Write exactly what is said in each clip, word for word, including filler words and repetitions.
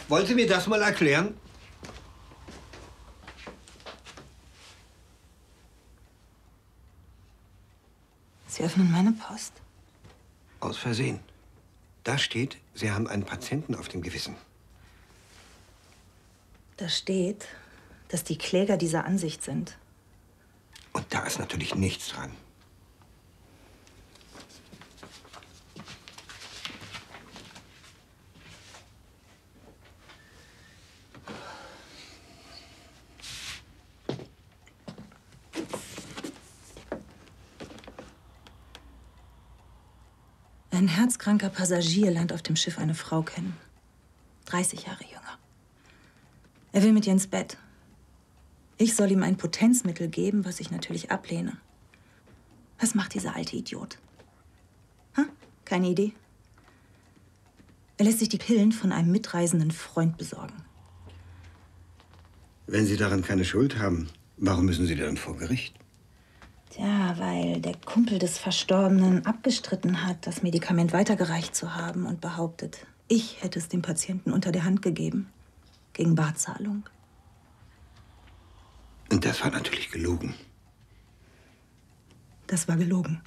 Wollen Sie mir das mal erklären? Sie öffnen meine Post. Aus Versehen. Da steht, Sie haben einen Patienten auf dem Gewissen. Da steht, dass die Kläger dieser Ansicht sind. Und da ist natürlich nichts dran. Ein herzkranker Passagier lernt auf dem Schiff eine Frau kennen. dreißig Jahre jünger. Er will mit ihr ins Bett. Ich soll ihm ein Potenzmittel geben, was ich natürlich ablehne. Was macht dieser alte Idiot? Ha? Keine Idee? Er lässt sich die Pillen von einem mitreisenden Freund besorgen. Wenn Sie daran keine Schuld haben, warum müssen Sie dann vor Gericht? Tja, weil der Kumpel des Verstorbenen abgestritten hat, das Medikament weitergereicht zu haben und behauptet, ich hätte es dem Patienten unter der Hand gegeben. Gegen Barzahlung. Und das war natürlich gelogen. Das war gelogen.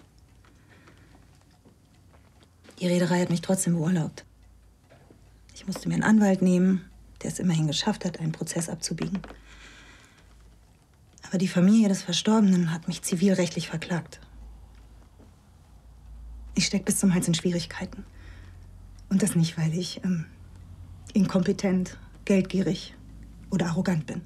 Die Reederei hat mich trotzdem beurlaubt. Ich musste mir einen Anwalt nehmen, der es immerhin geschafft hat, einen Prozess abzubiegen. Aber die Familie des Verstorbenen hat mich zivilrechtlich verklagt. Ich stecke bis zum Hals in Schwierigkeiten. Und das nicht, weil ich ähm, inkompetent, geldgierig oder arrogant bin.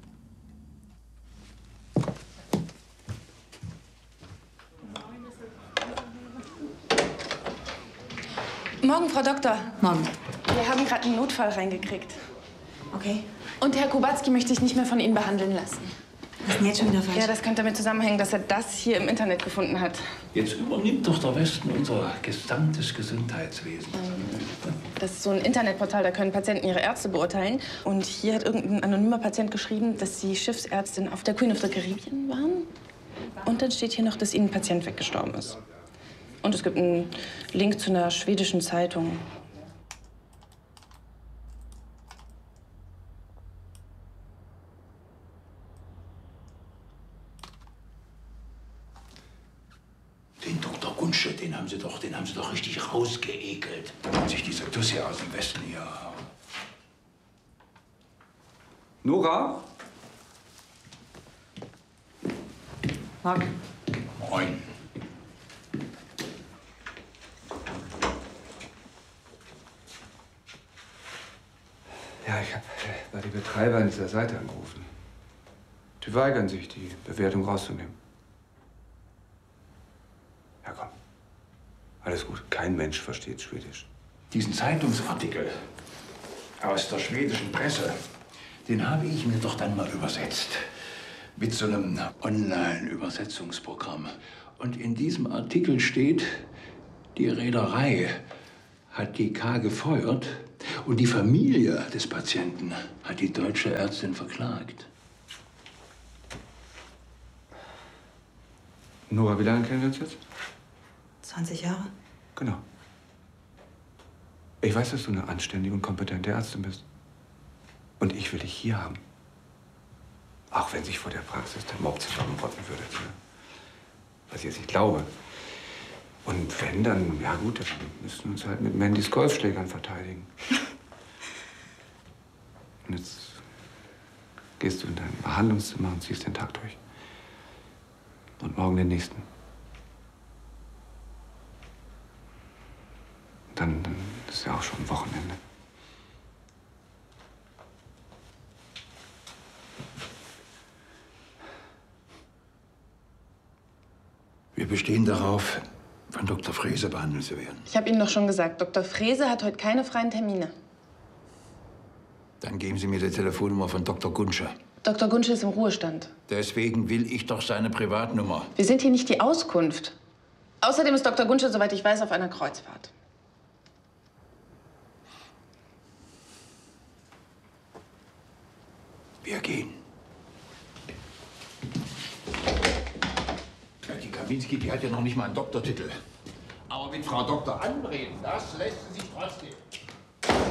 Morgen, Frau Doktor. Morgen. Wir haben gerade einen Notfall reingekriegt. Okay. Und Herr Kubacki möchte sich nicht mehr von Ihnen behandeln lassen. Was ist denn jetzt schon wieder falsch? Ja, das könnte damit zusammenhängen, dass er das hier im Internet gefunden hat. Jetzt übernimmt doch der Westen unser gesamtes Gesundheitswesen. Das ist so ein Internetportal, da können Patienten ihre Ärzte beurteilen. Und hier hat irgendein anonymer Patient geschrieben, dass Sie Schiffsärztin auf der Queen of the Caribbean waren. Und dann steht hier noch, dass Ihnen ein Patient weggestorben ist. Und es gibt einen Link zu einer schwedischen Zeitung. Den Doktor Gunsche, den haben Sie doch, den haben Sie doch richtig rausgeekelt. Da hat sich dieser Tussi aus dem Westen hier. Nora? Morgen. Moin. Ja, ich habe bei den Betreibern dieser Seite angerufen. Die weigern sich, die Bewertung rauszunehmen. Ja, komm. Alles gut. Kein Mensch versteht Schwedisch. Diesen Zeitungsartikel aus der schwedischen Presse, den habe ich mir doch dann mal übersetzt. Mit so einem Online-Übersetzungsprogramm. Und in diesem Artikel steht, die Reederei hat die K gefeuert und die Familie des Patienten hat die deutsche Ärztin verklagt. Nora, wie lange kennen wir uns jetzt? zwanzig Jahre. Genau. Ich weiß, dass du eine anständige und kompetente Ärztin bist. Und ich will dich hier haben. Auch wenn sich vor der Praxis der Mob zusammenrotten würde. Was ich jetzt nicht glaube. Und wenn, dann, ja gut, dann müssen wir uns halt mit Mandys Golfschlägern verteidigen. Und jetzt gehst du in dein Behandlungszimmer und ziehst den Tag durch. Und morgen den nächsten. Dann, dann ist ja auch schon Wochenende. Wir bestehen darauf, von Doktor Frese behandelt zu werden. Ich habe Ihnen doch schon gesagt, Doktor Frese hat heute keine freien Termine. Dann geben Sie mir die Telefonnummer von Doktor Gunsche. Doktor Gunsche ist im Ruhestand. Deswegen will ich doch seine Privatnummer. Wir sind hier nicht die Auskunft. Außerdem ist Doktor Gunsche, soweit ich weiß, auf einer Kreuzfahrt. Wir gehen. Ja, die Kaminski, die hat ja noch nicht mal einen Doktortitel. Aber mit Frau Doktor anreden, das lässt sie sich trotzdem.